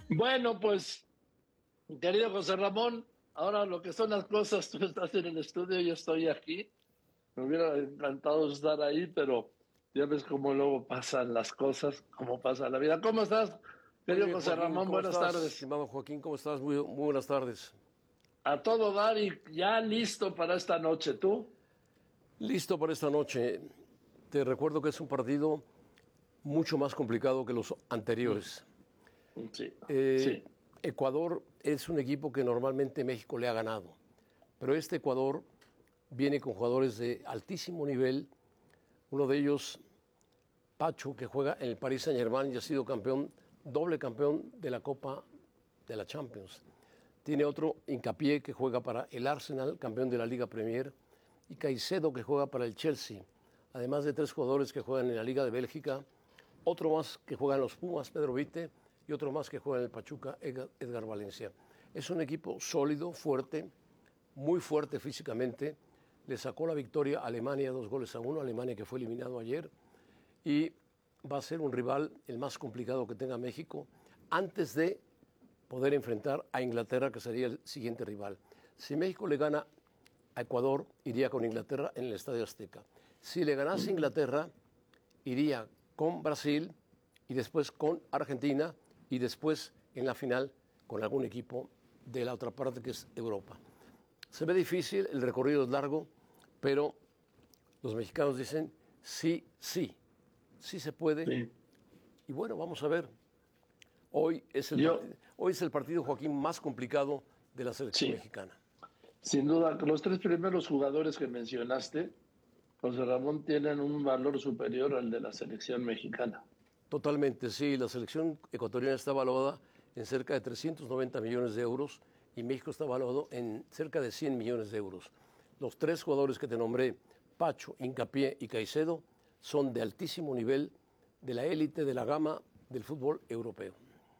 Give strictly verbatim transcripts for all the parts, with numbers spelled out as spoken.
Bueno, pues, querido José Ramón, ahora lo que son las cosas, tú estás en el estudio, yo estoy aquí. Me hubiera encantado estar ahí, pero ya ves cómo luego pasan las cosas, cómo pasa la vida. ¿Cómo estás, Muy querido bien, José Joaquín, Ramón? ¿cómo Buenas estás? tardes. Estimado Joaquín, ¿cómo estás? Muy, muy buenas tardes. A todo dar y ya listo para esta noche, ¿tú? Listo para esta noche. Te recuerdo que es un partido mucho más complicado que los anteriores. Sí, Eh, sí, Ecuador es un equipo que normalmente México le ha ganado, pero este Ecuador viene con jugadores de altísimo nivel. Uno de ellos, Pacho, que juega en el Paris Saint-Germain y ha sido campeón, doble campeón de la Copa de la Champions. Tiene otro, Hincapié, que juega para el Arsenal, campeón de la Liga Premier, y Caicedo, que juega para el Chelsea. Además de tres jugadores que juegan en la Liga de Bélgica, otro más que juega en los Pumas, Pedro Vite, y otro más que juega en el Pachuca, Edgar, Edgar Valencia. Es un equipo sólido, fuerte, muy fuerte físicamente. Le sacó la victoria a Alemania, dos goles a uno, Alemania que fue eliminado ayer, y va a ser un rival el más complicado que tenga México antes de poder enfrentar a Inglaterra, que sería el siguiente rival. Si México le gana a Ecuador, iría con Inglaterra en el Estadio Azteca. Si le ganase Inglaterra, iría con Brasil y después con Argentina y después en la final con algún equipo de la otra parte que es Europa. Se ve difícil, el recorrido es largo, pero los mexicanos dicen sí, sí, sí se puede. sí. Y bueno, vamos a ver. Hoy es el, Yo, part- hoy es el partido, Joaquín, más complicado de la selección sí, mexicana. sin duda, los tres primeros jugadores que mencionaste, José Ramón, tienen un valor superior al de la selección mexicana. Totalmente, sí. La selección ecuatoriana está valuada en cerca de trescientos noventa millones de euros y México está valuado en cerca de cien millones de euros. Los tres jugadores que te nombré, Pacho, Hincapié y Caicedo, son de altísimo nivel de la élite de la gama del fútbol europeo.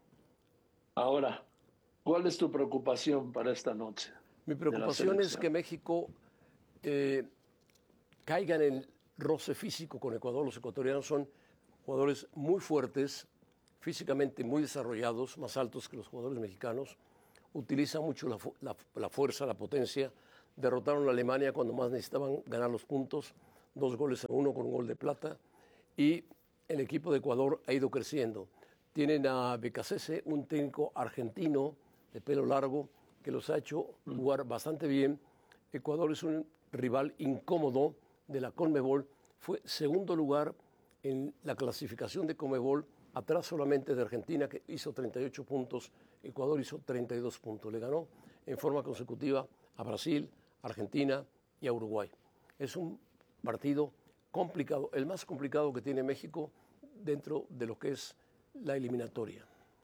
Ahora, ¿cuál es tu preocupación para esta noche Mi de la preocupación es que selección? México eh, caiga en el roce físico con Ecuador. Los ecuatorianos son jugadores muy fuertes, físicamente muy desarrollados, más altos que los jugadores mexicanos. Utilizan mucho la, la, la fuerza, la potencia. Derrotaron a Alemania cuando más necesitaban ganar los puntos, dos goles a uno con un gol de plata. Y el equipo de Ecuador ha ido creciendo. Tienen a Becasese, un técnico argentino de pelo largo, que los ha hecho jugar bastante bien. Ecuador es un rival incómodo de la Conmebol. Fue segundo lugar en la clasificación de Conmebol, atrás solamente de Argentina, que hizo treinta y ocho puntos. Ecuador hizo treinta y dos puntos. Le ganó en forma consecutiva a Brasil, Argentina y a Uruguay. Es un partido complicado, el más complicado que tiene México dentro de lo que es la eliminatoria.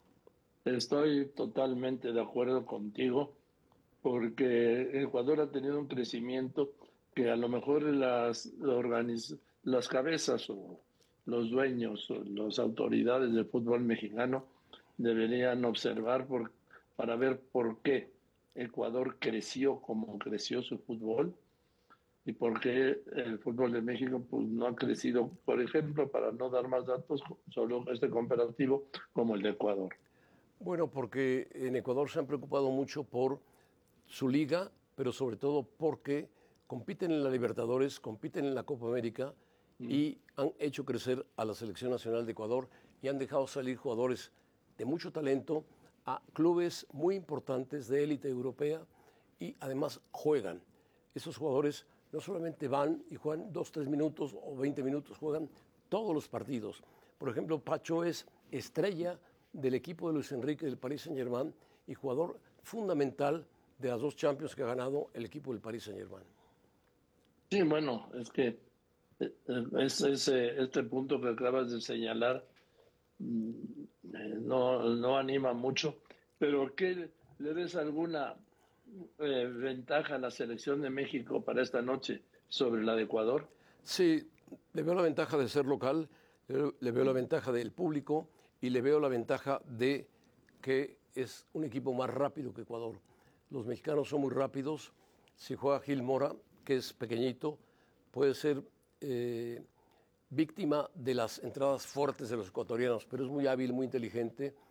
Estoy totalmente de acuerdo contigo porque Ecuador ha tenido un crecimiento que a lo mejor las, organiz- las cabezas o los dueños o las autoridades del fútbol mexicano deberían observar por, para ver por qué Ecuador creció como creció su fútbol y por qué el fútbol de México pues, no ha crecido, por ejemplo, para no dar más datos, solo este comparativo como el de Ecuador. Bueno, porque en Ecuador se han preocupado mucho por su liga, pero sobre todo porque compiten en la Libertadores, compiten en la Copa América Mm. y han hecho crecer a la selección nacional de Ecuador y han dejado salir jugadores de mucho talento a clubes muy importantes de élite europea y además juegan. Esos jugadores no solamente van y juegan dos, tres minutos o veinte minutos, juegan todos los partidos. Por ejemplo, Pacho es estrella del equipo de Luis Enrique del Paris Saint-Germain y jugador fundamental de las dos Champions que ha ganado el equipo del Paris Saint-Germain. Sí, bueno, es que eh, eh, es, ese, este punto que acabas de señalar mm, eh, no, no anima mucho, pero ¿qué le ves alguna eh, ventaja a la selección de México para esta noche sobre la de Ecuador? Sí, le veo la ventaja de ser local, le, le veo la ventaja del público y le veo la ventaja de que es un equipo más rápido que Ecuador. Los mexicanos son muy rápidos. Si juega Gil Mora, que es pequeñito, puede ser eh, víctima de las entradas fuertes de los ecuatorianos, pero es muy hábil, muy inteligente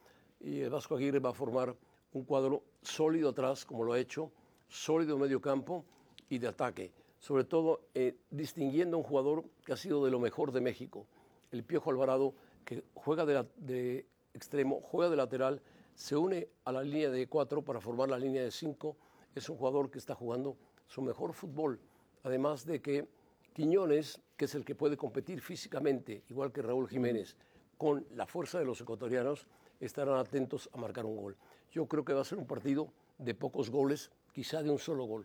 y el Vasco Aguirre va a formar un cuadro sólido atrás, como lo ha hecho, sólido en medio campo y de ataque. Sobre todo eh, distinguiendo a un jugador que ha sido de lo mejor de México, el Piojo Alvarado, que juega de, la, de extremo, juega de lateral, se une a la línea de cuatro para formar la línea de cinco. Es un jugador que está jugando su mejor fútbol, además de que Quiñones, que es el que puede competir físicamente, igual que Raúl Jiménez, con la fuerza de los ecuatorianos, estarán atentos a marcar un gol. Yo creo que va a ser un partido de pocos goles, quizá de un solo gol.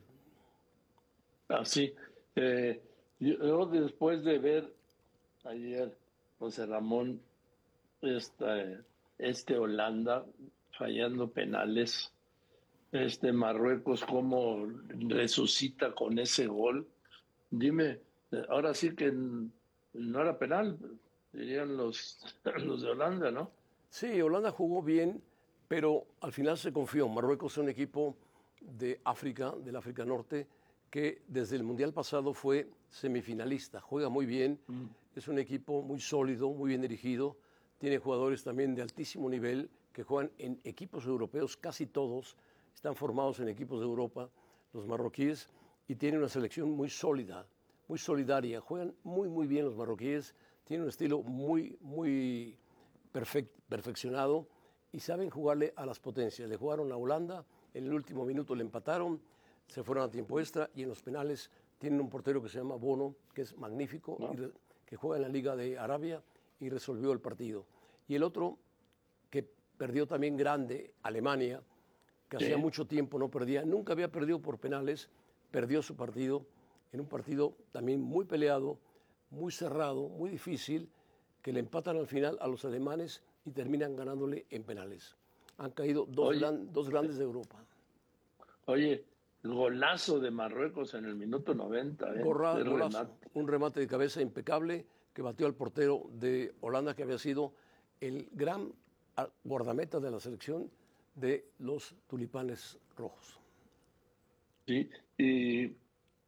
Así. Eh, yo después de ver ayer José Ramón, esta, este Holanda fallando penales, este Marruecos cómo resucita con ese gol. Dime, ahora sí que no era penal, dirían los, los de Holanda, ¿no? Sí, Holanda jugó bien, pero al final se confió. Marruecos es un equipo de África, del África Norte, que desde el Mundial pasado fue semifinalista, juega muy bien, mm. es un equipo muy sólido, muy bien dirigido, tiene jugadores también de altísimo nivel que juegan en equipos europeos, casi todos están formados en equipos de Europa, los marroquíes, y tiene una selección muy sólida, muy solidaria, juegan muy muy bien los marroquíes, tienen un estilo muy, muy perfect, perfeccionado y saben jugarle a las potencias. Le jugaron a Holanda, en el último minuto le empataron, se fueron a tiempo extra y en los penales tienen un portero que se llama Bono, que es magnífico, ¿no? y que juega en la Liga de Arabia y resolvió el partido. Y el otro, que perdió también grande, Alemania, que sí. hacía mucho tiempo no perdía, nunca había perdido por penales, perdió su partido en un partido también muy peleado, muy cerrado, muy difícil, que le empatan al final a los alemanes y terminan ganándole en penales. Han caído dos, Oye, gran, dos grandes de Europa. Oye, el golazo de Marruecos en el minuto noventa. ¿eh? Gorra, golazo, remate. Un remate de cabeza impecable que batió al portero de Holanda, que había sido el gran guardameta de la selección de los tulipanes rojos. Sí, y, y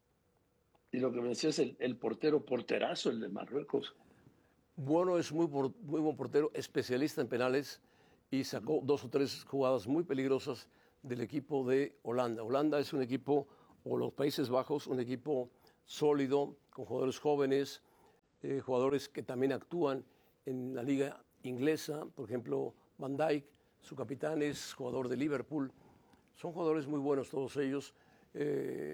lo que me decía es el, el portero, porterazo, el de Marruecos. Bueno, es muy, muy buen portero, especialista en penales y sacó dos o tres jugadas muy peligrosas del equipo de Holanda. Holanda es un equipo, o los Países Bajos, un equipo sólido, con jugadores jóvenes, eh, jugadores que también actúan en la liga inglesa. Por ejemplo, Van Dijk, su capitán, es jugador de Liverpool. Son jugadores muy buenos todos ellos. Eh,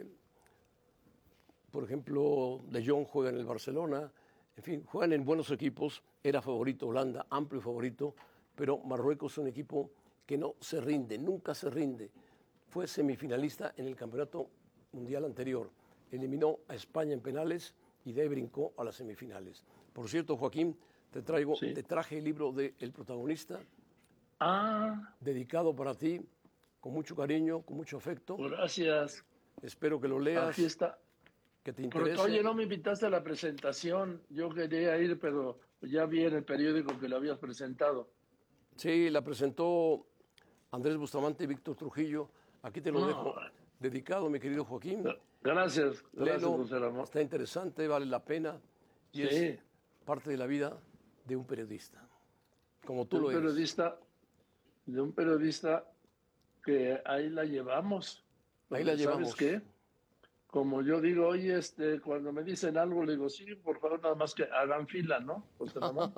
por ejemplo, De Jong juega en el Barcelona. En fin, juegan en buenos equipos. Era favorito Holanda, amplio favorito, pero Marruecos es un equipo que no se rinde, nunca se rinde. Fue semifinalista en el campeonato mundial anterior. Eliminó a España en penales y de ahí brincó a las semifinales. Por cierto, Joaquín, te traigo, sí. te traje el libro de El Protagonista, ah. dedicado para ti, con mucho cariño, con mucho afecto. Gracias. Espero que lo leas. Aquí está. Que te interese. Pero, oye, no me invitaste a la presentación. Yo quería ir, pero ya vi en el periódico que lo habías presentado. Sí, la presentó Andrés Bustamante y Víctor Trujillo. Aquí te lo no. dejo dedicado, mi querido Joaquín. Gracias. Gracias, Léelo, José Ramón. Está interesante, vale la pena. Y sí. es parte de la vida de un periodista. Como tú de lo un eres. Periodista, de un periodista que ahí la llevamos. Ahí la ¿Sabes llevamos. qué? Como yo digo, oye, este, cuando me dicen algo, le digo, sí, por favor, nada más que hagan fila, ¿no? José Ramón.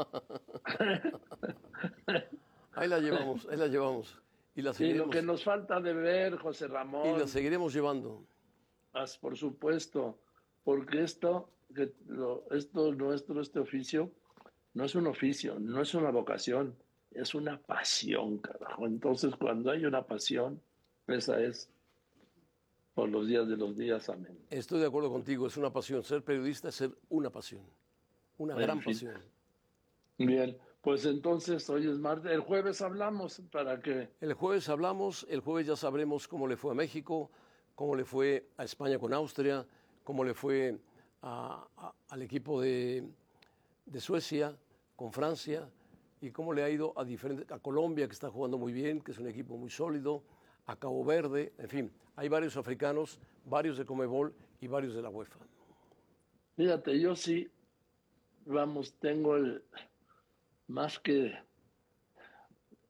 Ahí la llevamos, ahí la llevamos. Y la seguiremos. Sí, lo que nos falta de ver, José Ramón. Y la seguiremos llevando. Por supuesto, porque esto, que lo, esto nuestro, este oficio, no es un oficio, no es una vocación, es una pasión, carajo. Entonces, cuando hay una pasión, esa es por los días de los días, amén. Estoy de acuerdo contigo, es una pasión. Ser periodista es ser una pasión, una en gran fin. pasión. Bien, pues entonces hoy es martes, el jueves hablamos para que... El jueves hablamos, el jueves ya sabremos cómo le fue a México, cómo le fue a España con Austria, cómo le fue a, a, al equipo de, de Suecia con Francia y cómo le ha ido a, diferentes, a Colombia, que está jugando muy bien, que es un equipo muy sólido, a Cabo Verde, en fin, hay varios africanos, varios de Conmebol y varios de la UEFA. Fíjate, yo sí, vamos, tengo el, más que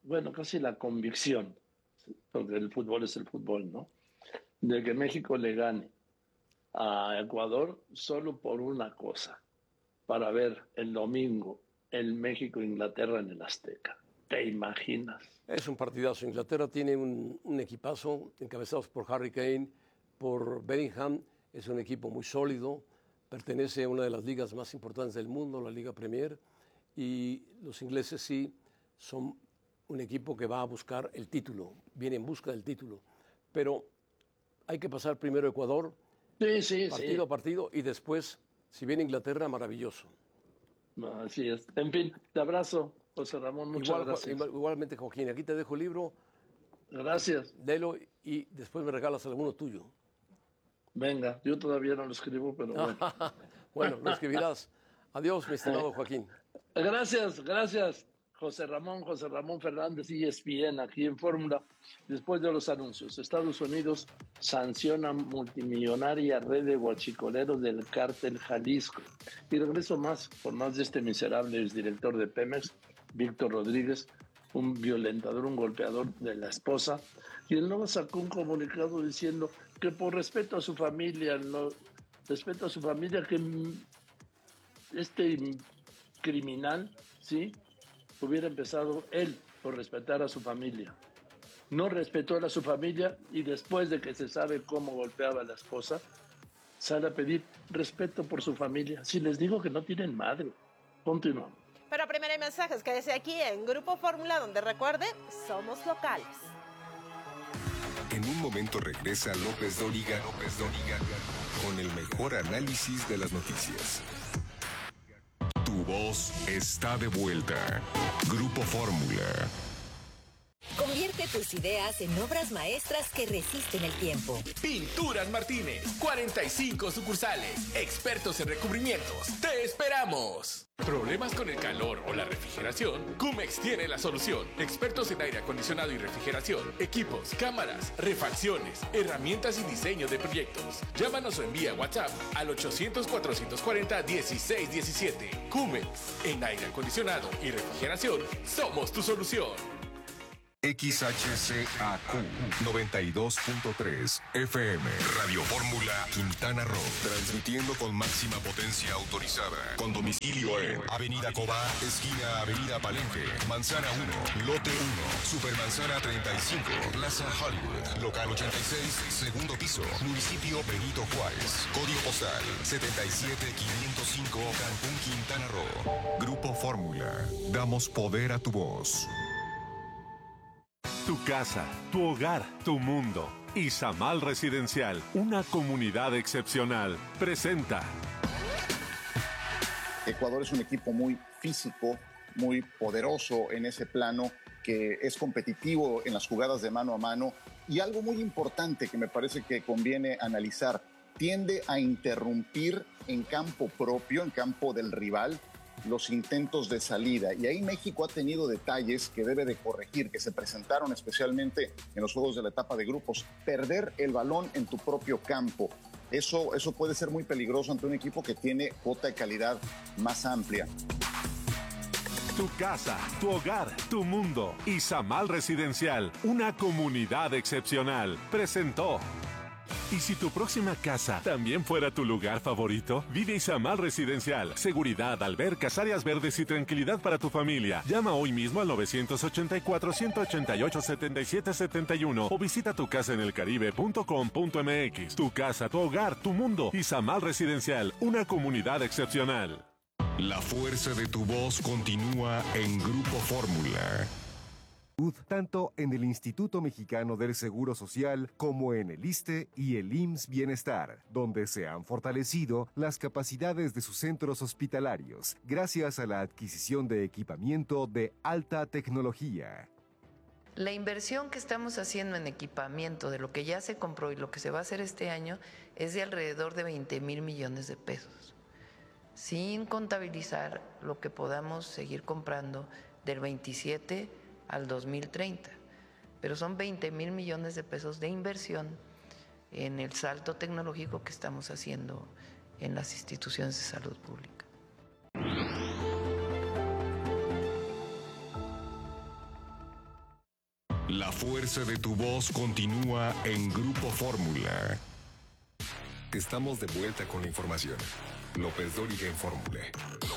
bueno, casi la convicción, porque el fútbol es el fútbol, ¿no? De que México le gane a Ecuador solo por una cosa, para ver el domingo el México-Inglaterra en el Azteca. ¿Te imaginas? Es un partidazo. Inglaterra tiene un, un equipazo encabezados por Harry Kane, por Bellingham. Es un equipo muy sólido, pertenece a una de las ligas más importantes del mundo, la Liga Premier, y los ingleses sí son un equipo que va a buscar el título, viene en busca del título. Pero hay que pasar primero Ecuador, sí, sí, partido sí. a partido, y después, si viene Inglaterra, maravilloso. Así es. En fin, te abrazo, José Ramón, muchas Igual, gracias. Igualmente, Joaquín, aquí te dejo el libro. Gracias. Léelo y después me regalas alguno tuyo. Venga, yo todavía no lo escribo, pero bueno. Bueno, lo escribirás. Adiós, mi estimado Joaquín. Gracias, gracias, José Ramón, José Ramón Fernández, E S P N, aquí en Fórmula. Después de los anuncios, Estados Unidos sanciona multimillonaria red de guachicoleros del cártel Jalisco. Y regreso más, por más de este miserable exdirector de Pemex, Víctor Rodríguez, un violentador, un golpeador de la esposa, y él luego sacó un comunicado diciendo que por respeto a su familia, no, respeto a su familia, que este criminal, ¿sí?, hubiera empezado él por respetar a su familia. No respetó a su familia y después de que se sabe cómo golpeaba a la esposa, sale a pedir respeto por su familia. Si les digo que no tienen madre. Continuamos. Pero primero hay mensajes, quédese aquí en Grupo Fórmula, donde recuerde, somos locales. En un momento regresa López Dóriga, López Dóriga, con el mejor análisis de las noticias. Tu voz está de vuelta. Grupo Fórmula. Convierte tus ideas en obras maestras que resisten el tiempo. Pinturas Martínez, cuarenta y cinco sucursales, expertos en recubrimientos. ¡Te esperamos! ¿Problemas con el calor o la refrigeración? Cumex tiene la solución. Expertos en aire acondicionado y refrigeración, equipos, cámaras, refacciones, herramientas y diseño de proyectos. Llámanos o envía WhatsApp al ochocientos, cuatrocientos cuarenta, dieciséis diecisiete. Cumex, en aire acondicionado y refrigeración, somos tu solución. X H C A Q noventa y dos punto tres F M Radio Fórmula Quintana Roo, transmitiendo con máxima potencia autorizada, con domicilio en Avenida Cobá, esquina Avenida Palenque, Manzana uno, Lote uno, Supermanzana treinta y cinco, Plaza Hollywood, Local ochenta y seis, segundo piso, Municipio Benito Juárez, Código postal setenta y siete quinientos cinco, Cancún, Quintana Roo. Grupo Fórmula, damos poder a tu voz. Tu casa, tu hogar, tu mundo. Izamal Residencial, una comunidad excepcional, presenta. Ecuador es un equipo muy físico, muy poderoso en ese plano, que es competitivo en las jugadas de mano a mano. Y algo muy importante que me parece que conviene analizar, tiende a interrumpir en campo propio, en campo del rival, los intentos de salida. Y ahí México ha tenido detalles que debe de corregir, que se presentaron especialmente en los juegos de la etapa de grupos. Perder el balón en tu propio campo, eso, eso puede ser muy peligroso ante un equipo que tiene cuota de calidad más amplia. Tu casa, tu hogar, tu mundo. Izamal Residencial, una comunidad excepcional, presentó. ¿Y si tu próxima casa también fuera tu lugar favorito? Vive Izamal Residencial. Seguridad, albercas, áreas verdes y tranquilidad para tu familia. Llama hoy mismo al nueve ochenta y cuatro, ciento ochenta y ocho, setenta y siete setenta y uno o visita tu casa en el caribe punto com punto m x. Tu casa, tu hogar, tu mundo. Izamal Residencial, una comunidad excepcional. La fuerza de tu voz continúa en Grupo Fórmula. Tanto en el Instituto Mexicano del Seguro Social como en el ISSSTE y el I M S S Bienestar, donde se han fortalecido las capacidades de sus centros hospitalarios gracias a la adquisición de equipamiento de alta tecnología. La inversión que estamos haciendo en equipamiento de lo que ya se compró y lo que se va a hacer este año es de alrededor de veinte mil millones de pesos, sin contabilizar lo que podamos seguir comprando del veintisiete al dos mil treinta, pero son veinte mil millones de pesos de inversión en el salto tecnológico que estamos haciendo en las instituciones de salud pública. La fuerza de tu voz continúa en Grupo Fórmula. Estamos de vuelta con la información. López Dóriga en Fórmula.